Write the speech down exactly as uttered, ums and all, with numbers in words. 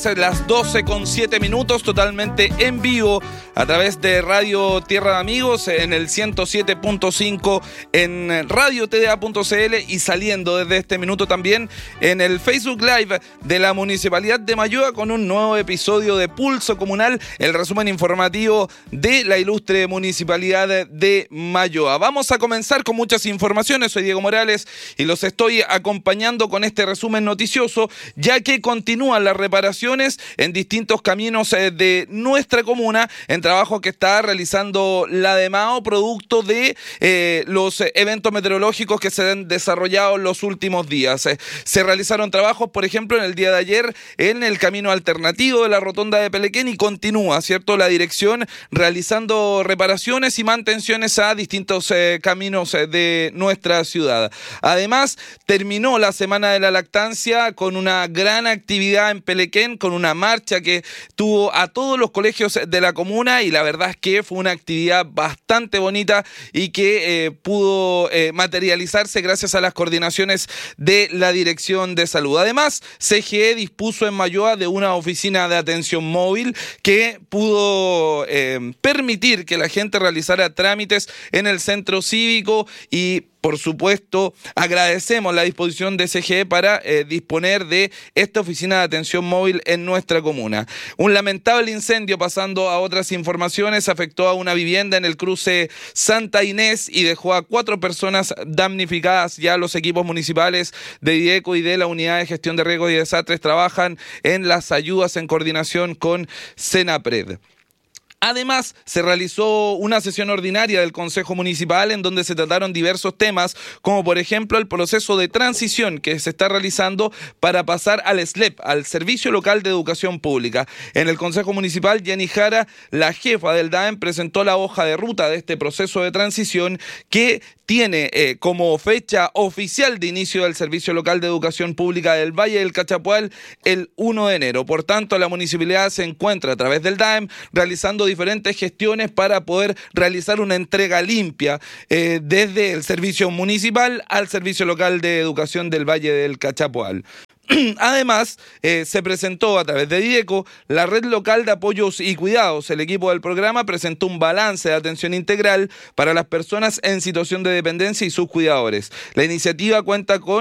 Las doce con siete minutos, totalmente en vivo a través de Radio Tierra de Amigos en el ciento siete punto cinco en radio t d a punto c l y saliendo desde este minuto también en el Facebook Live de la Municipalidad de Mayoa con un nuevo episodio de Pulso Comunal, el resumen informativo de la ilustre Municipalidad de Mayoa. Vamos a comenzar con muchas informaciones. Soy Diego Morales y los estoy acompañando con este resumen noticioso, ya que continúan las reparaciones en distintos caminos de nuestra comuna, en trabajo que está realizando la DEMAO, producto de eh, los eventos meteorológicos que se han desarrollado en los últimos días. Eh, se realizaron trabajos, por ejemplo, en el día de ayer en el camino alternativo de la rotonda de Pelequén y continúa, ¿cierto?, la dirección realizando reparaciones y mantenciones a distintos eh, caminos eh, de nuestra ciudad. Además, terminó la Semana de la Lactancia con una gran actividad en Pelequén, con una marcha que tuvo a todos los colegios de la comuna y la verdad es que fue una actividad bastante bonita y que eh, pudo eh, materializarse gracias a las coordinaciones de la Dirección de Salud. Además, C G E dispuso en Mayoa de una oficina de atención móvil que pudo eh, permitir que la gente realizara trámites en el centro cívico y por supuesto, agradecemos la disposición de C G E para eh, disponer de esta oficina de atención móvil en nuestra comuna. Un lamentable incendio, pasando a otras informaciones, afectó a una vivienda en el cruce Santa Inés y dejó a cuatro personas damnificadas. Ya los equipos municipales de IDECO y de la Unidad de Gestión de Riesgos y Desastres trabajan en las ayudas en coordinación con Senapred. Además, se realizó una sesión ordinaria del Consejo Municipal en donde se trataron diversos temas, como por ejemplo el proceso de transición que se está realizando para pasar al S L E P, al Servicio Local de Educación Pública. En el Consejo Municipal, Jenny Jara, la jefa del D A E M, presentó la hoja de ruta de este proceso de transición que tiene eh, como fecha oficial de inicio del Servicio Local de Educación Pública del Valle del Cachapual el primero de enero. Por tanto, la municipalidad se encuentra a través del D A E M realizando diferentes gestiones para poder realizar una entrega limpia eh, desde el servicio municipal al Servicio Local de Educación del Valle del Cachapual. Además, eh, se presentó a través de IDECO la Red Local de Apoyos y Cuidados. El equipo del programa presentó un balance de atención integral para las personas en situación de dependencia y sus cuidadores. La iniciativa cuenta con